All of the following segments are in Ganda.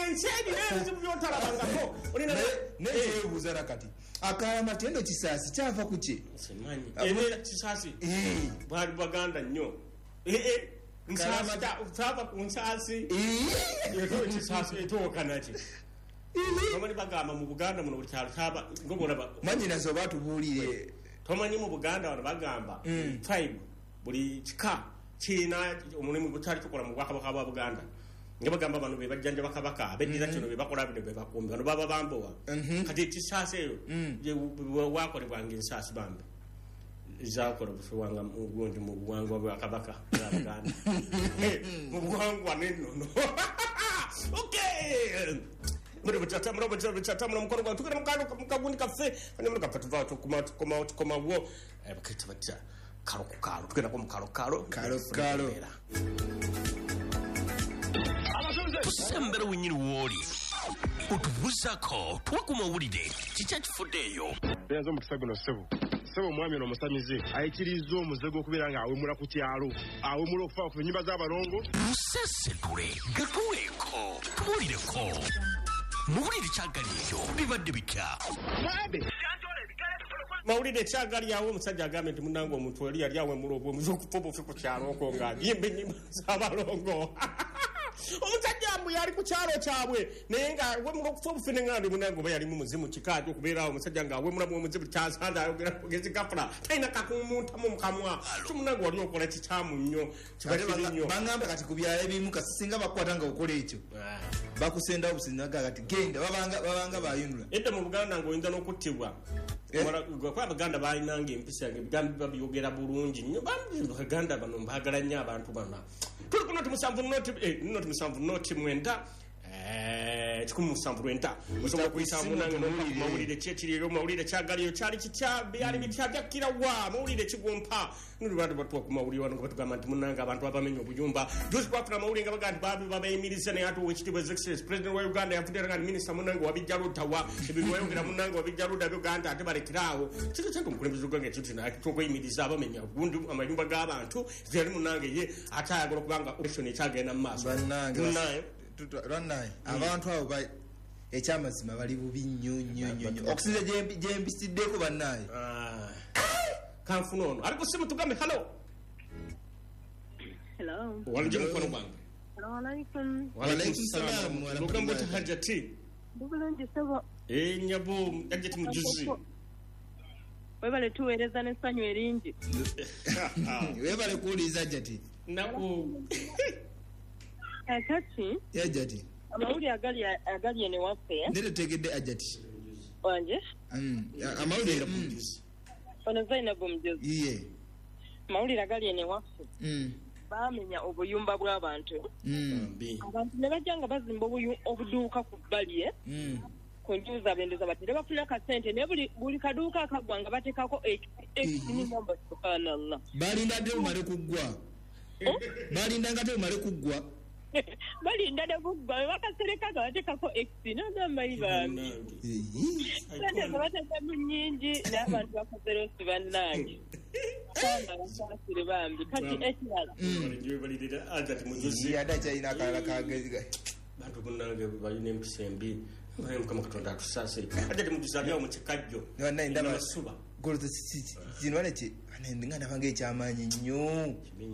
enchedi n'ebizibu by'otalabangako naye buzara kati akamatendo kisaasi kyava ku kye simanyi era kisaasi bali baganda nnyo nsaasi kyava ku nsaasi kisaasi etooka ki tomanyi bagamba mu Buganda muno buli kyalo kyaba ngobona manyi nazo batubuulire tomanyi mu Buganda wano bagamba tribe buli kika kirina omulimu gutali tukola mu Bwakabaka bwa Buganda nga bagamba bano be bajjanja bakabaka abeddira kino be bakola bino be bakumbi bano baba bambowa kati ekisaasi eyo wakolebwanga ensaasi bambi zakola bufuwanga gundi mu buwangwa bwa kabaka bwa Buganda mu buwangwa n'ennono okay muri butata mukono gwa tukira mukagundi kafe kanyamura kapatuva tukoma wo bakita batya kalo tukira ko mukalo tusembera winyiri woli utubuzako twakumawulire kicha kifuddeyo yazo mukisagano sebo mwami no musamize ayikirizo omuzego kubera nga awemula ku kyalo awemula okufa ku nyimba z'abalongo musesedule gatuweko tubulireko mubulire kyagaliyo bibadde bitya mawulire kyagali yawo omusajja agambe nti munango omuntu yali awemula obwomuzi okufa obufi ku kyalo oko nga yimba ennyimba z'abalongo omusajja mbu yali ku kyalo kyabwe naye nga wemula okufa obufi neŋŋandi munango oba yalimu muzimu kikaajo okubeerawo omusajja nga awemulamu omuzimu kyansanda ayogera kugezi gafula talina kakumuntamu mukamwa kimunango wali okola kikyamu nnyo kibakiri nnyo baŋŋamba kati ku byalo ebimu kasi singa bakwata nga okola ekyo bakusendawo busindaga kati genda babanga bayunula edda mu Buganda ng'oyinza n'okuttibwa kwa Abaganda balinanga empisa ebigambo babyogera bulungi nnyo Abaganda bano mbagala nnyo abantu bano tuli ku noti musanvu noti mwenda kikumi musanvu lwenda osobola kuyisa munange mawulire kyekiriiro mawulire kyagaliyo kyali kitya byali bitya byakkirawa mawulire kigumpa nuli batuwa ku mawulire wano nga batugamba nti munange abantu abamenya obuyumba josi twafuna amawulire nga baga nti babayimiriza naye ate owekitiibwa executive president wa Uganda yavudde nga minisita munange wabijja lutawa ebintu wayogera munange wabijja luda byoganda ate balekiraawo kito kyante omukulembeze oganga ekintu kino kyokuyimiriza abamenya obundi amayumba g'abantu zeyali munange ye ate ayagala okubanga operation ekyagenda mu maaso munange Ranaye abantu abo ekyamazima bali bubi nnyo okusinza gyembisiddeko bannaye kanfuna ono ali ku simu tugambe hello walije mukono gwange waalaikum salaam lugamba oti hajati nyabo hajati mujuzi webale tuweereza n'essanyu eringi webale kuwuliriza hajati nako Akati yajati amawuli agali ene waffe ndere tegedde ajati wanje amawuli era mujuzi ono Zainab Mujuzi iye amawuli agali ene waffe baamenya obuyumba bw'abantu abantu ne bajja bazimba obuduuka ku bbali ku njuza bendeza batere bafuna kasente ne buli kaduuka akagwa nga batekako ekininomba subhanallah balinda dde umale kuggwa balinda ngate umale kuggwa balinda ne kuggwa bakasereka nga batekako ekininomba ibambi sente bateka mu nnyingi n'abantu bakazerosi bannange basasire bambi kati ekirala balirira agati mujuzi yada kyalina akalala kagezi bantu bonnange balina empisa embi mukama Katonda atusase agati mujuzi alyawo mu kikajjo nasuba goloto kino waneki nga ndabanga ekyamaanyi nnyo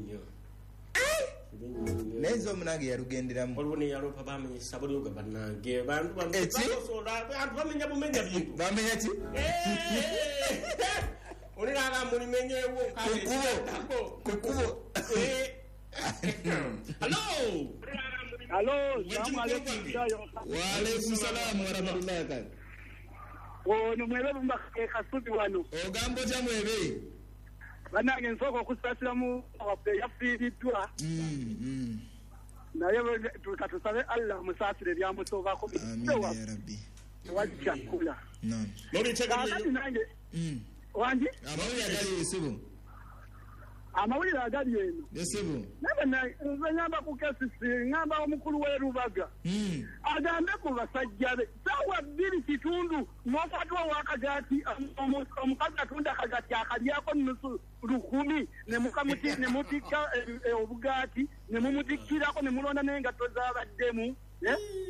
naye omunange yalugenderamu waliwo neyaloopa bamenyesa bulioga bannange bantu bamenya bumenya bintu bamenya ki olinaga mulimenyewo kukubo Hello, waalaikum salaam warahmatullahi kaka ono mwebe bumba kasubi wano ogambo kya mwebe banange nsooka okusasira mu waffe yafiiriddwa naye tutusabe Allah musaasire byamusoobako amiina ya rabbi wajjakula nange wangi amawulire agali esibo amawulire agali eno esibo nze ngamba ku kesisi ngamba omukulu w'erubaga agambe ku basajja be saawa 2 kitundu n'okwatwa wakagati omukazi atunda akagati akalyako nusu 100 nemutikka obugaati nemumutikkirako nemulonda n'engatto z'abaddemu